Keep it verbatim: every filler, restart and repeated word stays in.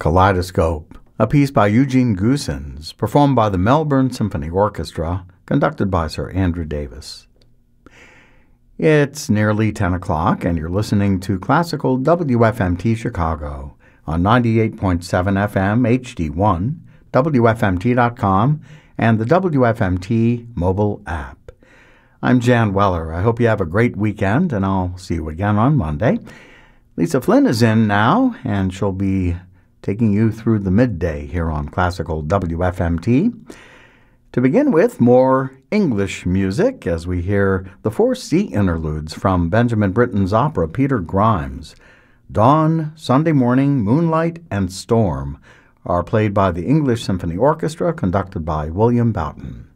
Kaleidoscope, a piece by Eugene Goosens, performed by the Melbourne Symphony Orchestra, conducted by Sir Andrew Davis. It's nearly ten o'clock, and you're listening to Classical W F M T Chicago on ninety-eight point seven F M H D one, W F M T dot com, and the W F M T mobile app. I'm Jan Weller. I hope you have a great weekend, and I'll see you again on Monday. Lisa Flynn is in now, and she'll be taking you through the midday here on Classical W F M T. To begin with, more English music as we hear the four C interludes from Benjamin Britten's opera Peter Grimes. Dawn, Sunday Morning, Moonlight, and Storm are played by the English Symphony Orchestra, conducted by William Boughton.